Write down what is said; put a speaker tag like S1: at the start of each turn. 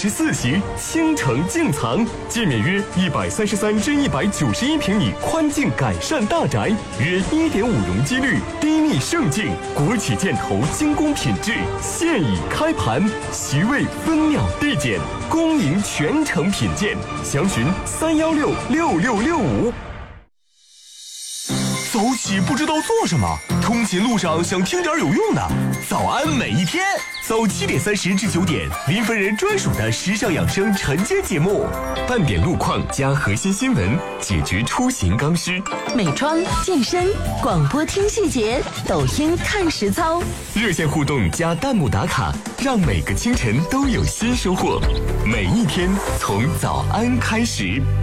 S1: 94席，倾城静藏，建面约133至191平米宽境改善大宅，约1.5容积率，低密盛境，国企建投精工品质，现已开盘，席位分秒递减，恭迎全程品鉴，详询3166665。
S2: 走起不知道做什么，通勤路上想听点有用的。早安每一天，早7点30至9点，林芬人专属的时尚养生晨间节目，
S1: 半点路况加核心新闻，解决出行刚需。
S3: 美妆、健身、广播听细节，抖音看实操。
S1: 热线互动加弹幕打卡，让每个清晨都有新收获。每一天从早安开始。